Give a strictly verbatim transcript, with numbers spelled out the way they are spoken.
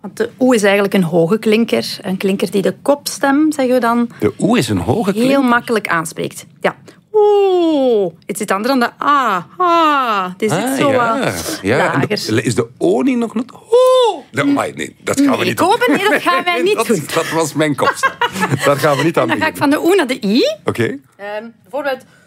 Want de oe is eigenlijk een hoge klinker. Een klinker die de kopstem, zeggen we dan... De oe is een hoge klinker? Heel makkelijk aanspreekt. Ja. Oeh. Het zit anders dan de a. Ha. Die zit Ah, zo ja. wat ja. lager. De, is de o niet nog niet? Oh. Nee, nee, dat gaan we Nee, niet doen. Kopen, nee, dat gaan wij niet dat, doen. Dat was mijn kopstem. Daar gaan we niet aan Dan ga beginnen. ik van de oe naar de i. Oké. Um, bijvoorbeeld...